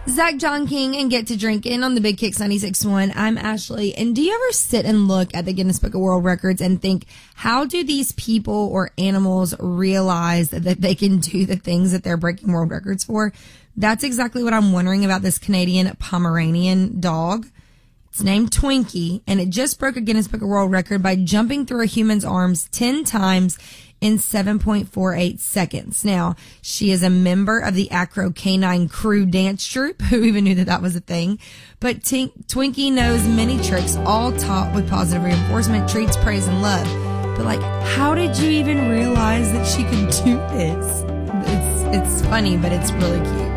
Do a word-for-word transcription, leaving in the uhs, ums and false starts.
Zach John King and Get to Drinking on the Big Kicks ninety-six point one. I'm Ashley. And do you ever sit and look at the Guinness Book of World Records and think, how do these people or animals realize that they can do the things that they're breaking world records for? That's exactly what I'm wondering about this Canadian Pomeranian dog. It's named Twinkie, and it just broke a Guinness Book of World Record by jumping through a human's arms ten times in seven point four eight seconds. Now, she is a member of the Acro Canine Crew dance troupe. Who even knew that that was a thing? But T- Twinkie knows many tricks, all taught with positive reinforcement, treats, praise, and love. But, like, how did you even realize that she could do this? It's, it's funny, but it's really cute.